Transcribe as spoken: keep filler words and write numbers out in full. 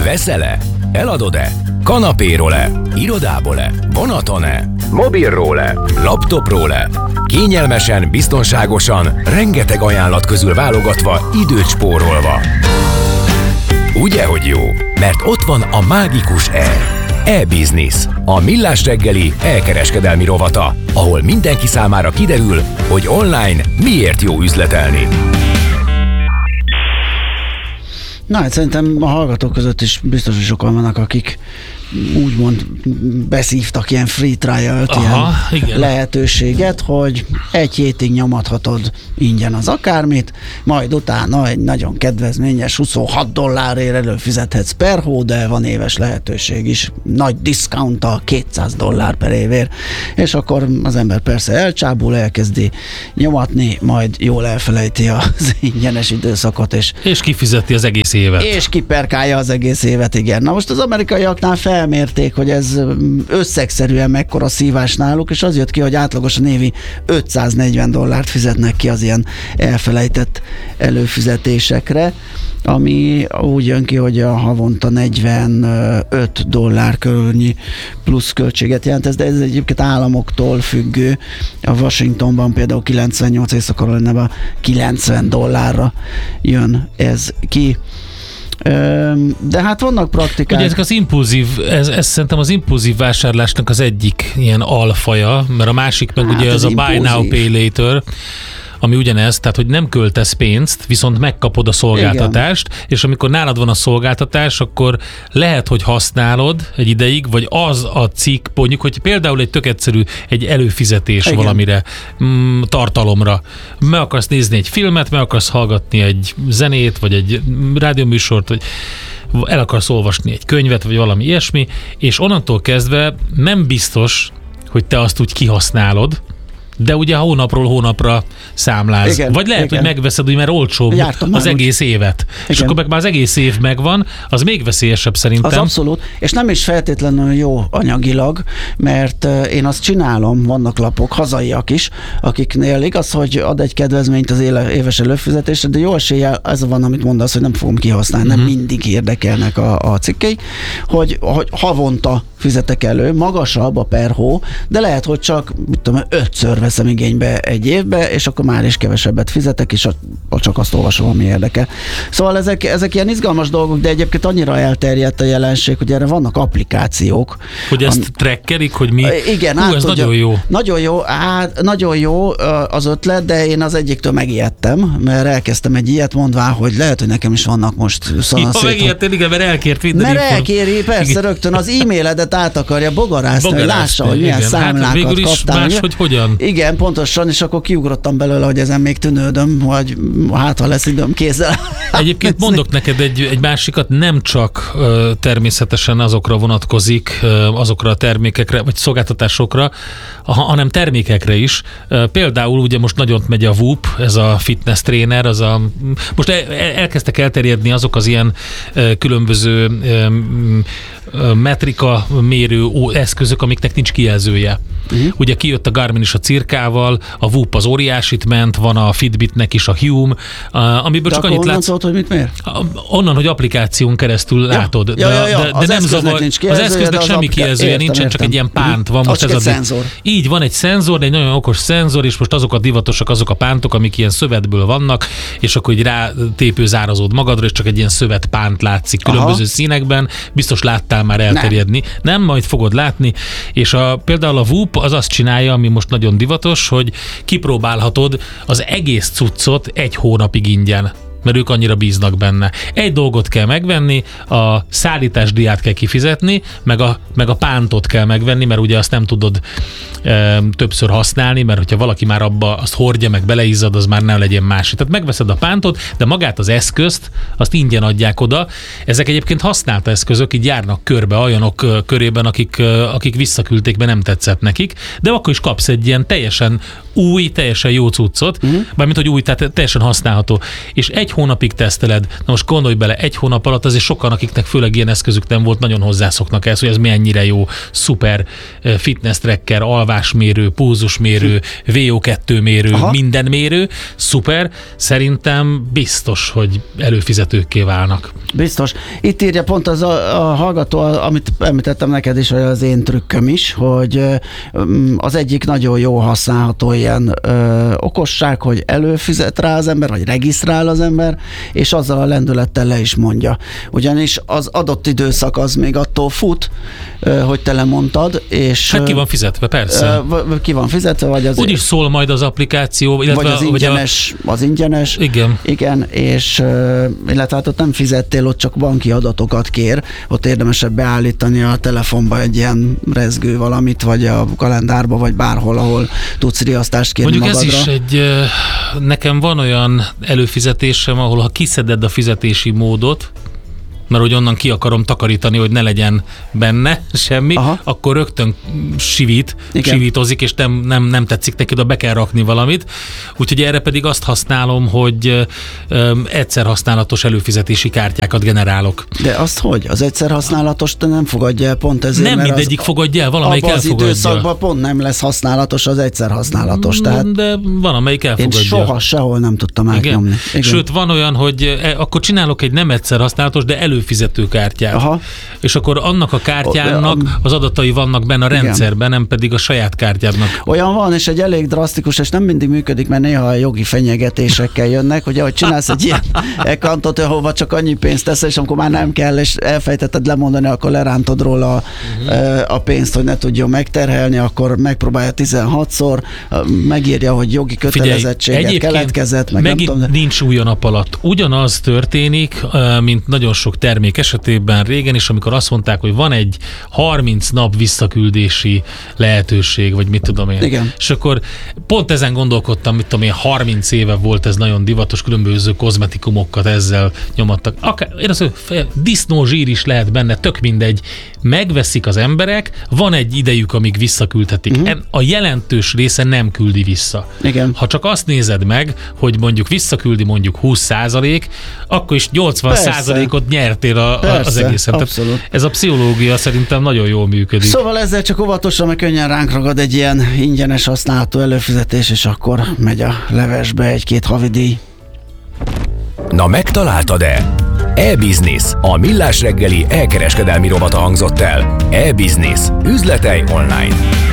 Veszel-e? Eladod-e? Kanapéról-e? Irodából-e? Vonaton-e? Mobilról-e? Laptopról-e? Kényelmesen, biztonságosan, rengeteg ajánlat közül válogatva, időt spórolva. Ugye, hogy jó? Mert ott van a mágikus E. E-Business, a millás reggeli e-kereskedelmi rovata, ahol mindenki számára kiderül, hogy online miért jó üzletelni. Na hát szerintem a hallgatók között is biztos, hogy sokan vannak, akik úgymond beszívtak ilyen free trial-t, Aha, ilyen igen. lehetőséget, hogy egy hétig nyomathatod ingyen az akármit, majd utána egy nagyon kedvezményes huszonhat dollárért előfizethetsz per hó, de van éves lehetőség is, nagy diszkaunttal kétszáz dollár per évért, és akkor az ember persze elcsábul, elkezdi nyomatni, majd jól elfelejti az ingyenes időszakot, és És kifizeti az egész évet. és kiperkálja az egész évet, igen. Na most az amerikaiaknál felmérték, hogy ez összegszerűen mekkora szívás náluk, és az jött ki, hogy átlagosan évi ötszáznegyven dollárt fizetnek ki az ilyen elfelejtett előfizetésekre, ami úgy jön ki, hogy a havonta negyvenöt dollár körülnyi plusz költséget jelent ez, de ez egyébként államoktól függő. A Washingtonban például kilencvennyolc, Észak-Carolinában kilencven dollárra jön ez ki. De hát vannak praktikák. Ugye ezek az impulzív, ez, ez szerintem az impulzív vásárlásnak az egyik ilyen alfaja, mert a másik meg hát ugye az a buy now, pay later, ami ugyanez, tehát hogy nem költesz pénzt, viszont megkapod a szolgáltatást, igen. És amikor nálad van a szolgáltatás, akkor lehet, hogy használod egy ideig, vagy az a cikk, mondjuk, hogy például egy tök egyszerű, egy előfizetés, igen. Valamire, mm, tartalomra. Meg akarsz nézni egy filmet, meg akarsz hallgatni egy zenét, vagy egy rádióműsort, vagy el akarsz olvasni egy könyvet, vagy valami ilyesmi, és onnantól kezdve nem biztos, hogy te azt úgy kihasználod, de ugye hónapról hónapra számláz. Igen, vagy lehet, igen. hogy megveszed, hogy mert olcsóbb Jártam az egész úgy. évet. Igen. És akkor meg már az egész év megvan, az még veszélyesebb szerintem. Az abszolút, és nem is feltétlenül jó anyagilag, mert én azt csinálom, vannak lapok, hazaiak is, akiknél igaz, hogy ad egy kedvezményt az éle, éves előfizetésre, de jó eséllyel ez van, amit mondasz, hogy nem fogom kihasználni, uh-huh. Nem mindig érdekelnek a, a cikkei, hogy, hogy havonta fizetek elő, magasabb a per hó, de lehet, hogy csak mit tudom, ötször veszem igénybe egy évbe, és akkor már is kevesebbet fizetek, és a, a csak azt olvasom, ami érdekel. Szóval ezek, ezek ilyen izgalmas dolgok, de egyébként annyira elterjedt a jelenség, hogy erre vannak applikációk. Hogy ezt am, trackerik, hogy mi? Igen, Hú, ez tudja, nagyon jó. Nagyon jó, hát, nagyon jó az ötlet, de én az egyiktől megijedtem, mert elkezdtem egy ilyet mondván, hogy lehet, hogy nekem is vannak most szanaszét. Ja, megijedtél, igen, mert elkért minden Mert inform... elkéri, persze, igen. Rögtön az e-mailedet át akarja bogarászni, hogy lássa, hogy milyen igen. számlákat hát végül is kaptál. más, hogy hogyan. Igen, pontosan, és akkor kiugrottam belőle, hogy ezen még tűnődöm, hogy hát, ha lesz időm kézzel. Egyébként mondok neked egy, egy másikat, nem csak uh, természetesen azokra vonatkozik, uh, azokra a termékekre, vagy szolgáltatásokra, hanem termékekre is. Uh, például ugye most nagyon megy a Whoop, ez a fitness trainer, az a, most el, elkezdtek elterjedni azok az ilyen uh, különböző um, metrika mérő eszközök, amiknek nincs kijelzője. Uh-huh. Ugye kijött a Garmin is a Cirkával, a Whoop az óriásit ment, van a Fitbitnek is a Hume, amiből de csak annyit látsz. Szólt, hogy mit mér? Onnan, hogy applikáción keresztül ja. látod. Ja, ja, ja. De, de, de nem zavar, az eszköznek semmi kijelzője nincsen, értem. Csak egy ilyen pánt van. Most az ez egy a szenzor. Így van egy szenzor, egy nagyon okos szenzor, és most azok a divatosak, azok a pántok, amik ilyen szövetből vannak, és akkor így rátépő zárazód magadra, és csak egy ilyen szövetpánt látszik különböző Aha. színekben. Biztos láttál már elterjedni. Nem. nem, majd fogod látni. És a, például a Whoop az azt csinálja, ami most nagyon divatos, hogy kipróbálhatod az egész cuccot egy hónapig ingyen, mert ők annyira bíznak benne. Egy dolgot kell megvenni, a szállításdíját kell kifizetni, meg a, meg a pántot kell megvenni, mert ugye azt nem tudod e, többször használni, mert hogyha valaki már abba azt hordja, meg beleizzad, az már ne legyen más. Tehát megveszed a pántot, de magát az eszközt, azt ingyen adják oda. Ezek egyébként használt eszközök, így járnak körbe olyanok körében, akik, akik visszaküldték, mert nem tetszett nekik, de akkor is kapsz egy ilyen teljesen új, teljesen jó cuccot, uh-huh. mármint, hogy új, tehát teljesen használható. És egy hónapig teszteled. Na most gondolj bele, egy hónap alatt azért sokan, akiknek főleg ilyen eszközük nem volt, nagyon hozzászoknak ehhez, hogy ez mennyire jó, szuper fitness tracker, alvásmérő, pulzusmérő, vé o kettő mérő, aha, minden mérő, szuper. Szerintem biztos, hogy előfizetőkké válnak. Biztos. Itt írja pont az a, a hallgató, amit említettem neked is, hogy az én trükköm is, hogy az egyik nagyon jó használható ilyen ö, okosság, hogy előfizet rá az ember, vagy regisztrál az ember, és azzal a lendülettel le is mondja. Ugyanis az adott időszak az még attól fut, ö, hogy te lemondtad, és... Hát ki van fizetve, persze. Ö, ki van fizetve, vagy az... Úgyis szól majd az applikáció, illetve... Vagy az ingyenes, a... az ingyenes. Igen. Igen, és illetve hát ott nem fizettél, ott csak banki adatokat kér, ott érdemesebb beállítani a telefonba egy ilyen rezgő valamit, vagy a kalendárba, vagy bárhol, ahol tudsz riasztást kérni mondjuk magadra. Ez is egy, nekem van olyan előfizetésem, ahol ha kiszeded a fizetési módot, mert hogy onnan ki akarom takarítani, hogy ne legyen benne semmi, aha, akkor rögtön sivít, igen, sivítozik, és nem, nem, nem tetszik neki, de be kell rakni valamit. Úgyhogy erre pedig azt használom, hogy um, egyszer használatos előfizetési kártyákat generálok. De azt hogy? Az egyszer használatos te nem fogadja el pont ezért, nem mindegyik fogadja el, valamelyik elfogadja. Abban az időszakban pont nem lesz használatos az egyszer használatos. Tehát de van, amelyik elfogadja. Én soha sehol nem tudtam átnyomni. Igen. Sőt, van olyan, hogy akkor csinálok egy nem egyszer használatos, de előfizetőkártyát. Aha. És akkor annak a kártyának az adatai vannak benne a rendszerben, igen, nem pedig a saját kártyádnak. Olyan van, és egy elég drasztikus, és nem mindig működik, mert néha a jogi fenyegetésekkel jönnek, hogy ahogy csinálsz egy ilyen accountot, ahova csak annyi pénzt tesz, és amikor már nem kell, és elfejtetted lemondani, akkor lerántod róla uh-huh. a pénzt, hogy ne tudjon megterhelni, akkor megpróbálja tizenhatszor, megírja, hogy jogi kötelezettséget keletkezett, meg megint nem tudom. Nincs új a nap alatt. Ugyanaz történik, mint nagyon sok termék esetében régen is, amikor azt mondták, hogy van egy harminc nap visszaküldési lehetőség, vagy mit tudom én. Igen. És akkor pont ezen gondolkodtam, mit tudom én, harminc éve volt ez nagyon divatos, különböző kozmetikumokat ezzel nyomattak. Akár, én azt mondom, disznózsír is lehet benne, tök mindegy. Megveszik az emberek, van egy idejük, amíg visszaküldhetik. Uh-huh. A jelentős része nem küldi vissza. Igen. Ha csak azt nézed meg, hogy mondjuk visszaküldi mondjuk húsz százalék, akkor is nyolcvan százalékot nyertél a, persze, az egészen. Abszolút. Ez a pszichológia szerintem nagyon jól működik. Szóval ezzel csak óvatosan, mert könnyen ránk ragad egy ilyen ingyenes használható előfizetés, és akkor megy a levesbe egy-két havidíj. Na, megtaláltad-e? E-Business, a millás reggeli elkereskedelmi rovata hangzott el. E-Business. Üzletei online.